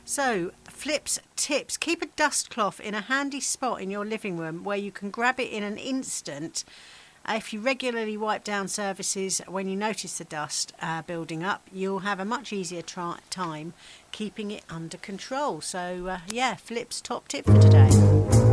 So, Flip's tips. Keep a dust cloth in a handy spot in your living room where you can grab it in an instant. If you regularly wipe down surfaces when you notice the dust building up, you'll have a much easier time keeping it under control. So, Flip's top tip for today.